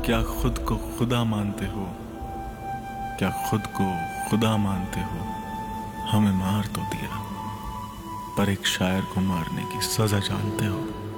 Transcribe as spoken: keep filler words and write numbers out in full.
क्या खुद को खुदा मानते हो? क्या खुद को खुदा मानते हो? हमें मार तो दिया, पर एक शायर को मारने की सजा जानते हो?